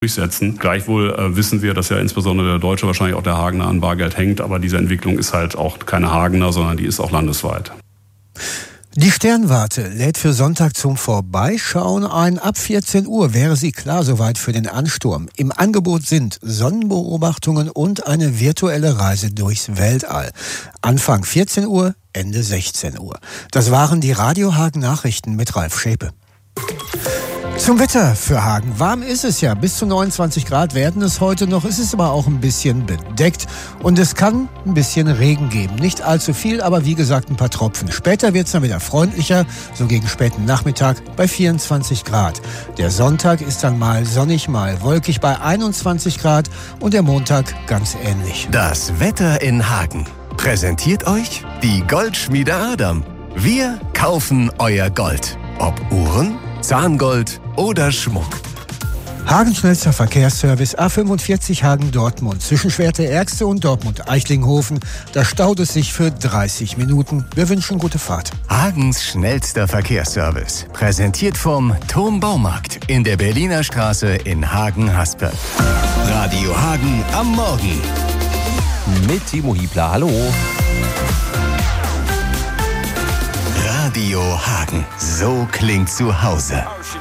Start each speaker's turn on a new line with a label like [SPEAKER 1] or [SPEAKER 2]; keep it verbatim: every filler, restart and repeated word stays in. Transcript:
[SPEAKER 1] durchsetzen. Gleichwohl äh, wissen wir, dass ja insbesondere der Deutsche, wahrscheinlich auch der Hagener, an Bargeld hängt. Aber diese Entwicklung ist halt auch keine Hagener, sondern die ist auch landesweit.
[SPEAKER 2] Die Sternwarte lädt für Sonntag zum Vorbeischauen ein. Ab vierzehn Uhr wäre sie klar soweit für den Ansturm. Im Angebot sind Sonnenbeobachtungen und eine virtuelle Reise durchs Weltall. Anfang vierzehn Uhr, Ende sechzehn Uhr. Das waren die Radio Hagen Nachrichten mit Ralf Schäpe. Zum Wetter für Hagen. Warm ist es ja. Bis zu neunundzwanzig Grad werden es heute noch. Es ist aber auch ein bisschen bedeckt. Und es kann ein bisschen Regen geben. Nicht allzu viel, aber wie gesagt ein paar Tropfen. Später wird es dann wieder freundlicher. So gegen späten Nachmittag bei vierundzwanzig Grad. Der Sonntag ist dann mal sonnig, mal wolkig bei einundzwanzig Grad. Und der Montag ganz ähnlich.
[SPEAKER 3] Das Wetter in Hagen präsentiert euch die Goldschmiede Adam. Wir kaufen euer Gold. Ob Uhren, Zahngold oder Schmuck.
[SPEAKER 2] Hagen schnellster Verkehrsservice A fünfundvierzig Hagen-Dortmund. Zwischen Schwerte-Ärgste und Dortmund-Eichlinghofen. Da staut es sich für dreißig Minuten. Wir wünschen gute Fahrt.
[SPEAKER 3] Hagens schnellster Verkehrsservice. Präsentiert vom Turmbaumarkt in der Berliner Straße in Hagen-Hasberg. Radio Hagen am Morgen.
[SPEAKER 4] Mit Timo Hiebler. Hallo.
[SPEAKER 3] Radio Hagen. So klingt zu Hause.